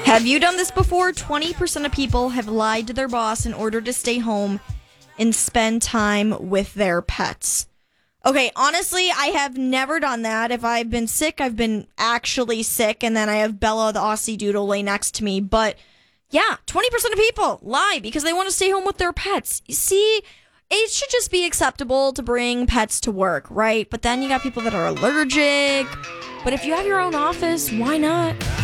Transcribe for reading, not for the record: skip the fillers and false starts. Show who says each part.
Speaker 1: Have you done this before? 20% of people have lied to their boss in order to stay home and spend time with their pets. Okay, honestly, I have never done that. If I've been sick, I've been actually sick, and then I have Bella, the Aussie Doodle, lay next to me. But yeah, 20% of people lie because they want to stay home with their pets. You see, it should just be acceptable to bring pets to work, right? But then you got people that are allergic. But if you have your own office, why not?